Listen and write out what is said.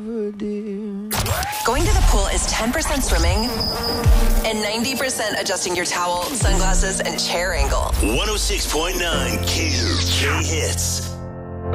Going to the pool is 10% swimming and 90% adjusting your towel, sunglasses, and chair angle. 106.9 K Hits.